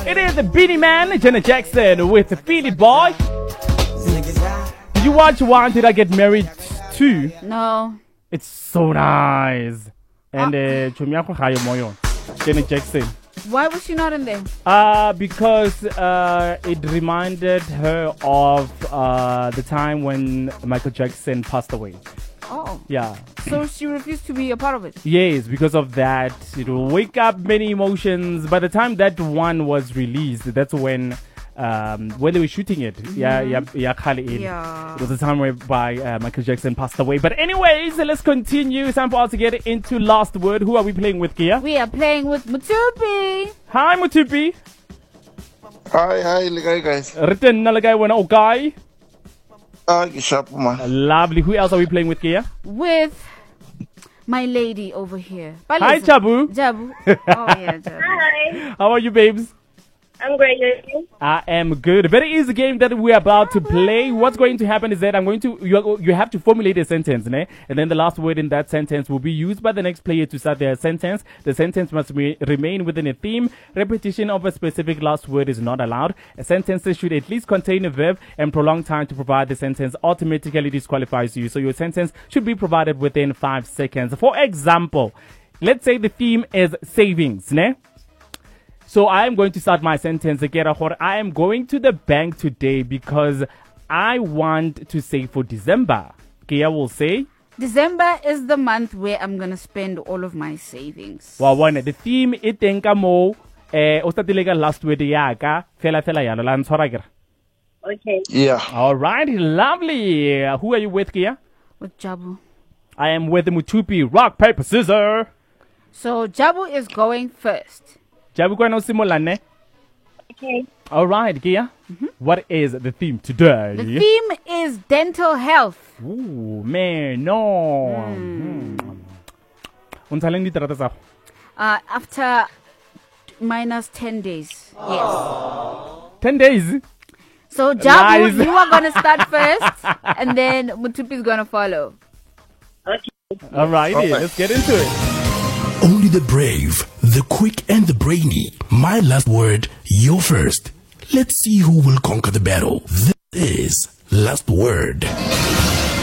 It is the Beanie Man, Janet Jackson with the Philly Boy. Did you watch Why Did I Get Married To? No. It's so nice. And Janet Jackson. Why was she not in there? Because it reminded her of the time when Michael Jackson passed away. Oh. Yeah. So she refused to be a part of it? Yes, because of that, it will wake up many emotions. By the time that one was released, that's when they were shooting it. Mm-hmm. Yeah. It was the time whereby Michael Jackson passed away. But anyways, let's continue. It's time for us to get into Last Word. Who are we playing with, Kia? We are playing with Mutupi. Hi, Mutupi. Hi, guys. Written nalagay wana okay. Man. Lovely. Who else are we playing with, Kia? With my lady over here. Hi, Jabu. Jabu. Oh, yeah, Jabu. Hi, How are you, babes? I'm great. You? I am good. A very easy game that we're about to play. What's going to happen is that you have to formulate a sentence, né? And then the last word in that sentence will be used by the next player to start their sentence. The sentence must remain within a theme. Repetition of a specific last word is not allowed. A sentence should at least contain a verb, and prolonged time to provide the sentence automatically disqualifies you. So your sentence should be provided within 5 seconds. For example, let's say the theme is savings, né? So I am going to start my sentence. I am going to the bank today because I want to save for December. Kia will say, December is the month where I'm going to spend all of my savings. the theme is mo last word yaka fela yalo la ntshwara. Okay. Yeah. All right, lovely. Who are you with, Kia? With Jabu. I am with Mutupi. Rock, paper, scissors. So Jabu is going first. Jabu kwa no simulane. Okay. All right, Kia. What is the theme today? The theme is dental health. Ooh, man, no. After minus 10 days. Yes. 10 days? So Jabu, Nice. you are going to start first, and then Mutupi is going to follow. Okay. All right, let's get into it. Only the brave, the quick, and the brainy. My last word, your first. Let's see who will conquer the battle. This is Last Word.